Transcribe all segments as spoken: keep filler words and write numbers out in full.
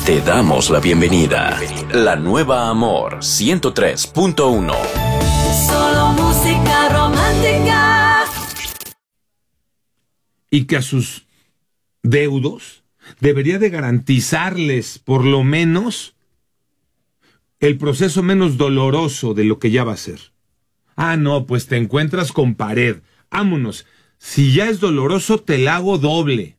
Te damos la bienvenida. La nueva Amor ciento tres punto uno. Solo música romántica. Y que a sus deudos debería de garantizarles por lo menos el proceso menos doloroso de lo que ya va a ser. Ah, no, pues te encuentras con pared. Vámonos. Si ya es doloroso, te la hago doble.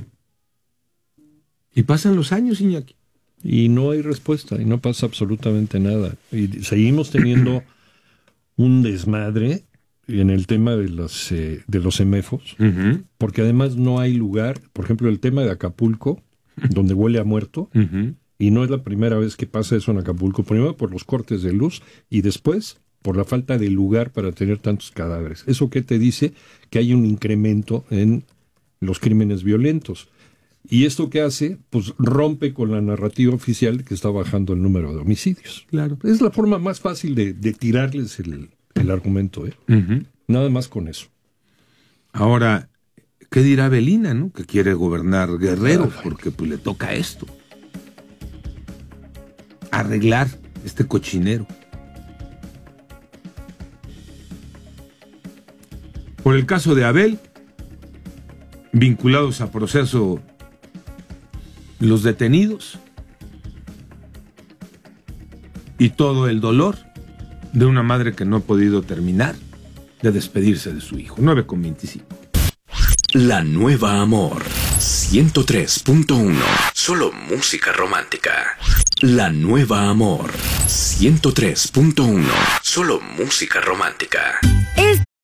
Y pasan los años, Iñaki. Y no hay respuesta, y no pasa absolutamente nada. Y seguimos teniendo un desmadre en el tema de, las, eh, de los semefos, uh-huh. porque además no hay lugar, por ejemplo, el tema de Acapulco, donde huele a muerto, uh-huh. y no es la primera vez que pasa eso en Acapulco, primero por los cortes de luz, y después por la falta de lugar para tener tantos cadáveres. ¿Eso qué te dice? Que hay un incremento en los crímenes violentos. ¿Y esto qué hace? Pues rompe con la narrativa oficial que está bajando el número de homicidios. Claro. Es la forma más fácil de, de tirarles el, el argumento, ¿eh? Uh-huh. Nada más con eso. Ahora, ¿qué dirá Belinda, no? Que quiere gobernar Guerrero, ah, porque pues le toca esto. Arreglar este cochinero. Por el caso de Abel, vinculados a proceso los detenidos y todo el dolor de una madre que no ha podido terminar de despedirse de su hijo. nueve con veinticinco. La nueva Amor ciento tres punto uno. Solo música romántica. La nueva Amor ciento tres punto uno. Solo música romántica. Este